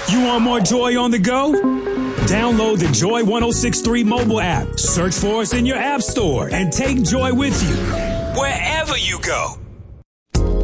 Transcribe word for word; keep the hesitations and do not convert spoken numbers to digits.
You want more Joy on the go? Download the Joy ten sixty-three mobile app. Search for us in your app store and take Joy with you wherever you go.